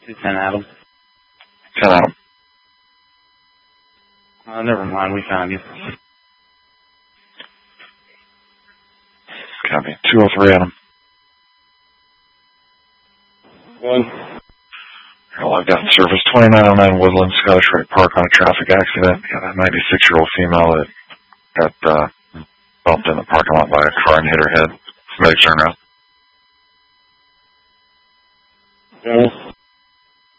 210 Adam. 10 Adam. Never mind, we found you. Copy. 203 Adam. 1. Well, I've got service 2909 Woodland, Scottish Rite Park on a traffic accident. Got a 96-year-old female that got bumped in the parking lot by a car and hit her head. Somebody turn around. Yeah.